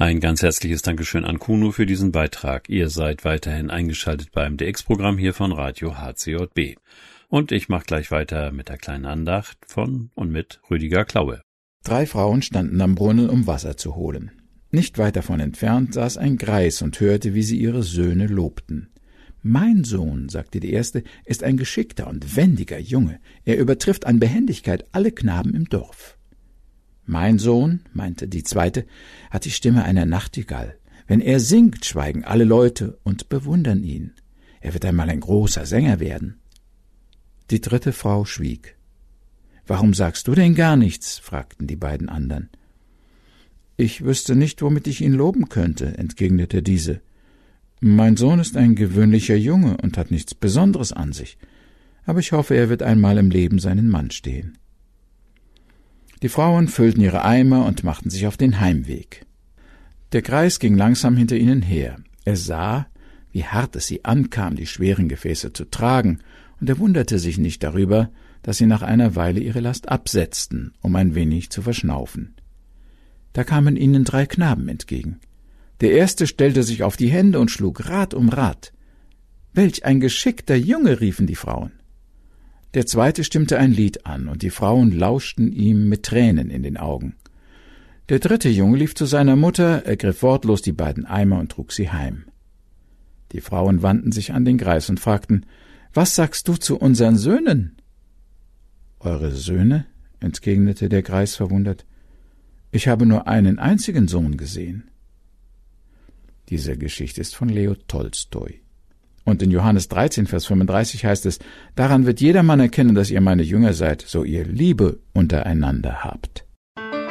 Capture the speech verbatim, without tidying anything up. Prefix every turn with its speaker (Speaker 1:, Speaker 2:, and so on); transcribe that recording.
Speaker 1: Ein ganz herzliches Dankeschön an Kuno für diesen Beitrag. Ihr seid weiterhin eingeschaltet beim D X-Programm hier von Radio H C J B. Und ich mache gleich weiter mit der kleinen Andacht von und mit Rüdiger Klaue.
Speaker 2: Drei Frauen standen am Brunnen, um Wasser zu holen. Nicht weit davon entfernt saß ein Greis und hörte, wie sie ihre Söhne lobten. »Mein Sohn«, sagte die erste, »ist ein geschickter und wendiger Junge. Er übertrifft an Behendigkeit alle Knaben im Dorf.« »Mein Sohn«, meinte die zweite, »hat die Stimme einer Nachtigall. Wenn er singt, schweigen alle Leute und bewundern ihn. Er wird einmal ein großer Sänger werden.« Die dritte Frau schwieg. »Warum sagst du denn gar nichts?« fragten die beiden anderen. »Ich wüsste nicht, womit ich ihn loben könnte«, entgegnete diese. »Mein Sohn ist ein gewöhnlicher Junge und hat nichts Besonderes an sich, aber ich hoffe, er wird einmal im Leben seinen Mann stehen.« Die Frauen füllten ihre Eimer und machten sich auf den Heimweg. Der Greis ging langsam hinter ihnen her. Er sah, wie hart es sie ankam, die schweren Gefäße zu tragen, und er wunderte sich nicht darüber, dass sie nach einer Weile ihre Last absetzten, um ein wenig zu verschnaufen. Da kamen ihnen drei Knaben entgegen. Der erste stellte sich auf die Hände und schlug Rad um Rad. »Welch ein geschickter Junge«, riefen die Frauen. Der zweite stimmte ein Lied an, und die Frauen lauschten ihm mit Tränen in den Augen. Der dritte Junge lief zu seiner Mutter, ergriff wortlos die beiden Eimer und trug sie heim. Die Frauen wandten sich an den Greis und fragten, »Was sagst du zu unseren Söhnen?« »Eure Söhne?«, entgegnete der Greis verwundert. »Ich habe nur einen einzigen Sohn gesehen.« Diese Geschichte ist von Leo Tolstoi. Und in Johannes dreizehn, Vers fünfunddreißig heißt es, »Daran wird jedermann erkennen, dass ihr meine Jünger seid, so ihr Liebe untereinander habt.«